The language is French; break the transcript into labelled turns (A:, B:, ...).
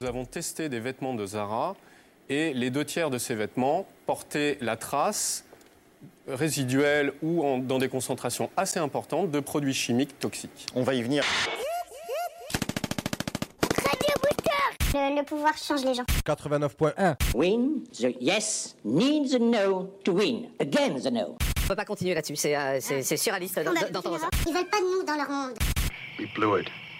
A: Nous avons testé des vêtements de Zara et les 2 tiers de ces vêtements portaient la trace résiduelle ou dans des concentrations assez importantes de produits chimiques toxiques.
B: On va y venir.
C: Le pouvoir change les gens.
D: 89.1.
E: Win, the yes needs a no to win. Again the no.
F: On peut pas continuer là-dessus, c'est surréaliste d'entendre ça.
C: Ils veulent pas de nous dans leur monde.
G: We blew it.